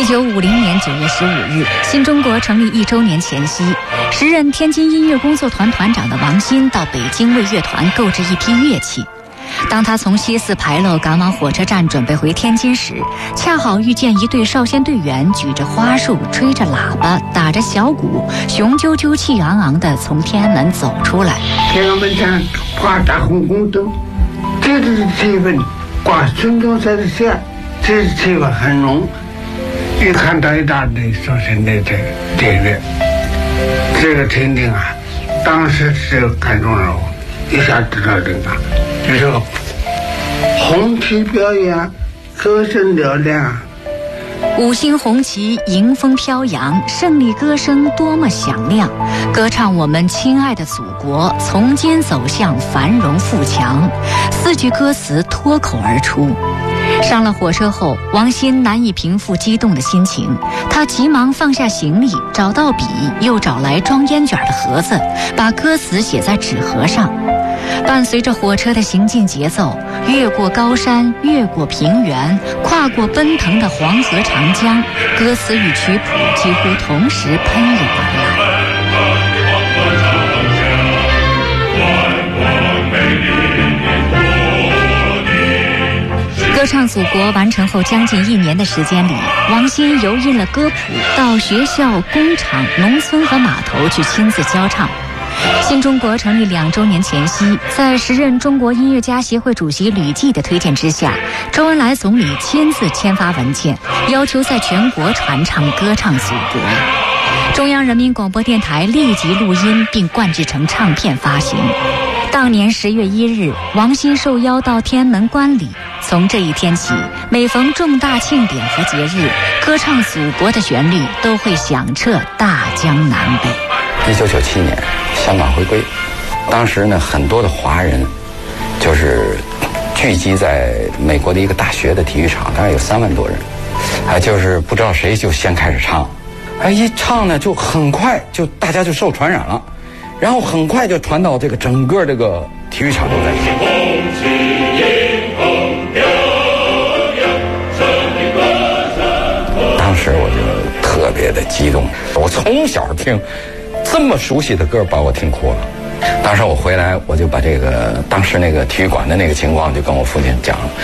1950年9月15日，新中国成立1周年前夕，时任天津音乐工作团团长的王新到北京为乐团购置一批乐器。当他从西四牌楼赶往火车站准备回天津时，恰好遇见一队少先队员举着花束，吹着喇叭，打着小鼓，雄赳赳气昂昂地从天安门走出来。 天安门上挂大红宫灯，这就是气氛，挂孙中山的像，这是气氛很浓。一看到一大队少先队的队员，这个情景啊，当时是看中了我，一下知道这个。这个红旗表演，歌声嘹亮， 五星红旗迎风飘扬，胜利歌声多么响亮，歌唱我们亲爱的祖国从今走向繁荣富强，4句歌词脱口而出。上了火车后，王新难以平复激动的心情，他急忙放下行李，找到笔，又找来装烟卷的盒子，把歌词写在纸盒上。伴随着火车的行进节奏，越过高山，越过平原，跨过奔腾的黄河长江，歌词与曲谱几乎同时喷涌而来。歌唱祖国完成后将近1年的时间里，王新油印了歌谱，到学校、工厂、农村和码头去亲自教唱。新中国成立2周年前夕，在时任中国音乐家协会主席吕骥的推荐之下，周恩来总理亲自签发文件，要求在全国传唱歌唱祖国。中央人民广播电台立即录音并灌制成唱片发行。当年10月1日，王新受邀到天安门观礼。从这一天起，每逢重大庆典和节日，歌唱祖国的旋律都会响彻大江南北。 1997年香港回归，当时呢，很多的华人就是聚集在美国的一个大学的体育场，大概有3万多人，就是不知道谁就先开始唱，一唱呢就很快就大家就受传染了，然后很快就传到这个整个这个体育场都在唱。当时我就特别的激动，我从小听这么熟悉的歌把我听哭了。当时我回来，我就把这个当时那个体育馆的那个情况就跟我父亲讲了。